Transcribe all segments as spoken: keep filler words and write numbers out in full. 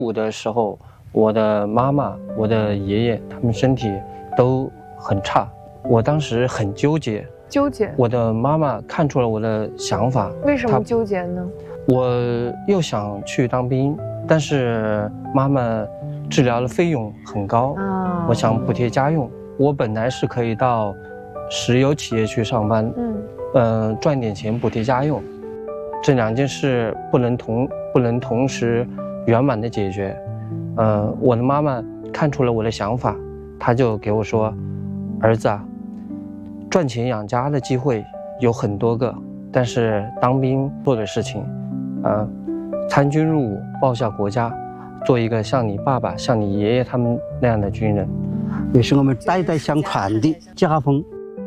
我的时候，我的妈妈、我的爷爷他们身体都很差，我当时很纠结。 纠结。 我的妈妈看出了我的想法。 为什么纠结呢？ 我又想去当兵，但是妈妈治疗的费用很高，啊、我想补贴家用。我本来是可以到石油企业去上班，嗯，呃，赚点钱补贴家用。这两件事不能同不能同时圆满的解决。呃，我的妈妈看出了我的想法，她就给我说：“儿子啊，赚钱养家的机会有很多个，但是当兵做的事情，呃，参军入伍，报效国家，做一个像你爸爸、像你爷爷他们那样的军人， 也是我们代代相传的家风。”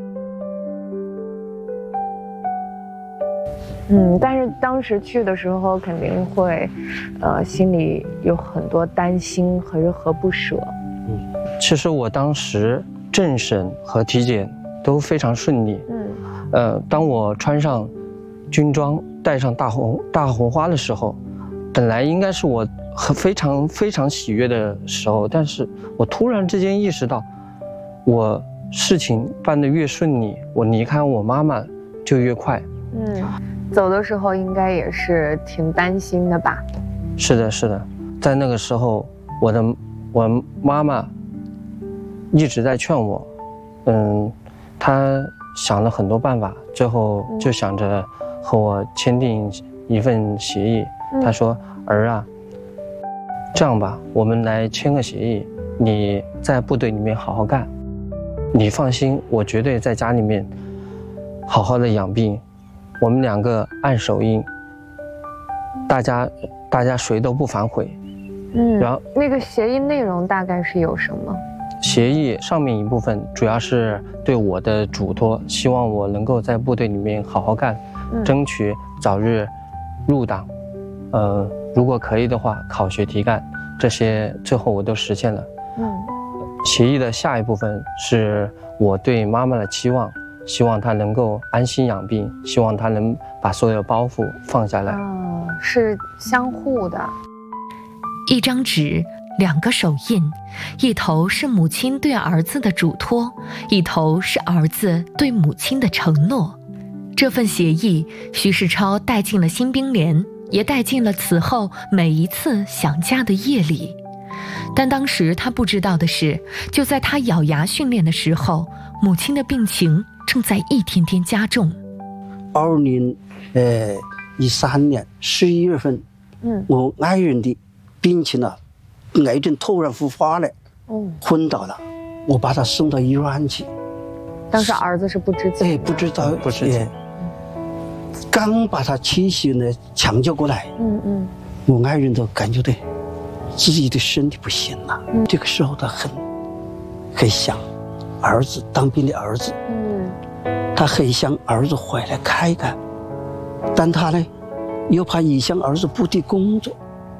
嗯，但是当时去的时候肯定会，呃，心里有很多担心和和不舍。 嗯，其实我当时政审和体检都非常顺利。嗯，呃，当我穿上军装，戴上大红大红花的时候，本来应该是我很非常非常喜悦的时候，但是我突然之间意识到，我事情办得越顺利，我离开我妈妈就越快。 嗯。走的时候应该也是挺担心的吧？ 是的，是的，在那个时候，我的我妈妈一直在劝我，嗯，她想了很多办法，最后就想着和我签订一份协议。嗯、她说：“儿啊，这样吧，我们来签个协议，你在部队里面好好干，你放心，我绝对在家里面好好的养病。”我们两个按手印，大家大家谁都不反悔。 嗯，然后那个协议内容大概是有什么？ 协议上面一部分主要是对我的嘱托，希望我能够在部队里面好好干，嗯、争取早日入党。呃，如果可以的话，考学提干，这些最后我都实现了。嗯，协议的下一部分是我对妈妈的期望。希望他能够安心养病，希望他能把所有包袱放下来。 哦，是相互的。 一张纸，两个手印，一头是母亲对儿子的嘱托，一头是儿子对母亲的承诺。这份协议，徐世超带进了新兵连，也带进了此后每一次想家的夜里。但当时他不知道的是，就在他咬牙训练的时候，母亲的病情正在一天天加重。 二零呃一三年十一月份，嗯，我爱人的病情啊，癌症突然复发了，嗯，昏倒了，我把他送到医院去。 当时儿子是不知情， 哎，不知道， 不知情。 刚把他气息呢抢救过来，嗯嗯，我爱人都感觉到自己的身体不行了。嗯，这个时候他很很想儿子，当兵的儿子，嗯，他很想儿子回来看一看，但他呢又怕影响儿子部队工作。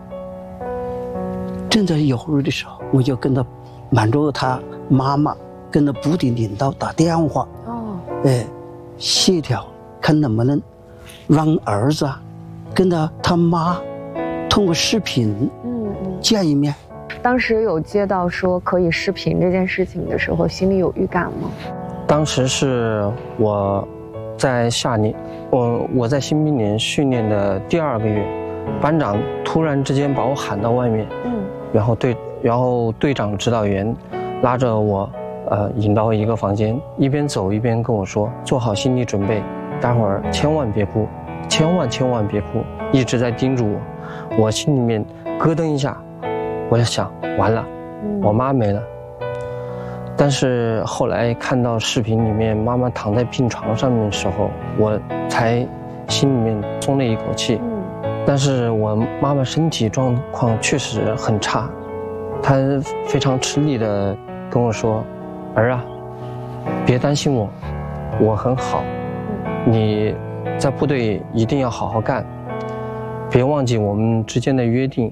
正在犹豫的时候，我就跟他瞒着他妈妈跟他部队领导打电话，哦，哎，协调看能不能让儿子啊跟他他妈通过视频，嗯嗯，见一面。 当时有接到说可以视频这件事情的时候，心里有预感吗？ 当时是我在夏令，我我在新兵连训练的第二个月，班长突然之间把我喊到外面，嗯，然后队然后队长指导员拉着我，呃，引到一个房间，一边走一边跟我说，做好心理准备，待会儿千万别哭，千万千万别哭，一直在叮嘱我。我心里面咯噔一下，我在想，完了，我妈没了。但是后来看到视频里面妈妈躺在病床上面的时候，我才心里面松了一口气。但是我妈妈身体状况确实很差，她非常吃力的跟我说：“儿啊，别担心我，我很好，你在部队一定要好好干，别忘记我们之间的约定。”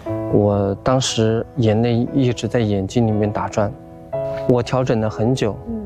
我当时眼泪一直在眼睛里面打转，我调整了很久，